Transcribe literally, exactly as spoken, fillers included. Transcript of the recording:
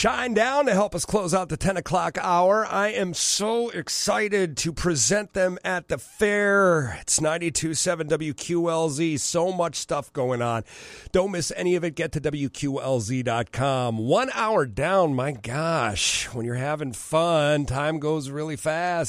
Shinedown to help us close out the ten o'clock hour. I am so excited to present them at the fair. It's ninety-two point seven W Q L Z. So much stuff going on. Don't miss any of it. Get to W Q L Z dot com. One hour down, my gosh. When you're having fun, time goes really fast.